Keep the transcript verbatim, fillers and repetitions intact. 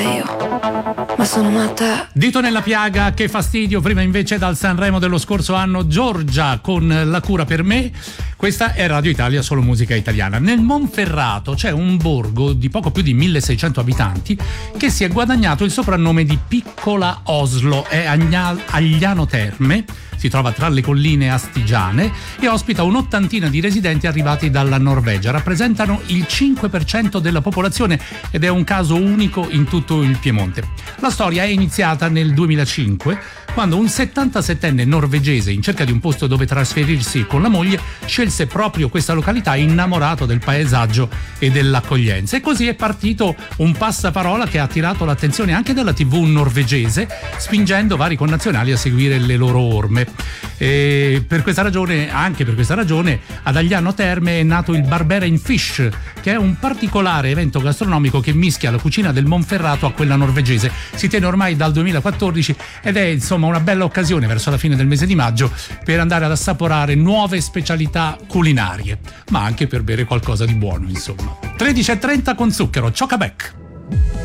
io, ma sono matta. Dito nella piaga, che fastidio. Prima invece dal Sanremo dello scorso anno, Giorgia con La cura per me. Questa è Radio Italia, solo musica italiana. Nel Monferrato c'è un borgo di poco più di milleseicento abitanti che si è guadagnato il soprannome di Piccola Oslo. È Agliano Terme, si trova tra le colline astigiane e ospita un'ottantina di residenti arrivati dalla Norvegia. Rappresentano il cinque per cento della popolazione ed è un caso unico in tutto il Piemonte. La storia è iniziata nel duemilacinque, quando un settantasettenne norvegese in cerca di un posto dove trasferirsi con la moglie scelse proprio questa località, innamorato del paesaggio e dell'accoglienza. E così è partito un passaparola che ha attirato l'attenzione anche della tivù norvegese, spingendo vari connazionali a seguire le loro orme. E per questa ragione, anche per questa ragione, ad Agliano Terme è nato il Barbarian Fish, che è un particolare evento gastronomico che mischia la cucina del Monferrato a quella norvegese. Si tiene ormai dal duemilaquattordici ed è insomma una bella occasione verso la fine del mese di maggio per andare ad assaporare nuove specialità culinarie, ma anche per bere qualcosa di buono, insomma. tredici e trenta con Zucchero, Cioccabec.